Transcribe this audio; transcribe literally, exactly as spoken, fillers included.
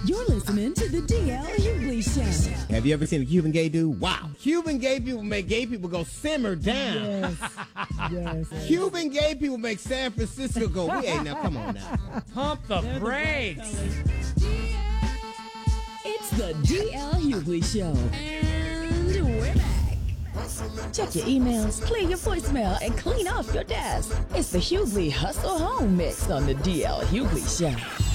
You're listening to the D L Hughley Show. Have you ever seen a Cuban gay dude? Wow. Cuban gay people make gay people go simmer down. Yes. yes. yes. Cuban gay people make San Francisco go, we ain't now, come on now. Pump the They're brakes. It's the D L Hughley Show. And we're back. Check your emails, clear your voicemail, and clean off your desk. It's the Hughley Hustle Home Mix on the D L Hughley Show.